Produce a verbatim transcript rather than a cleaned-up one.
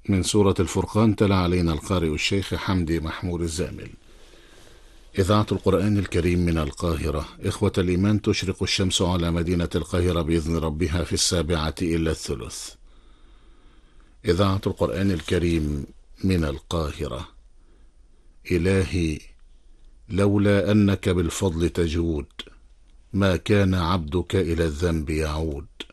من سورة الفرقان، تلا علينا القارئ الشيخ حمدي محمود الزامل. إذاعة القرآن الكريم من القاهرة. إخوة الإيمان، تشرق الشمس على مدينة القاهرة بإذن ربها في السابعة إلا الثلث. إذاعة القرآن الكريم من القاهرة. إلهي، لولا أنك بالفضل تجود، ما كان عبدك إلى الذنب يعود.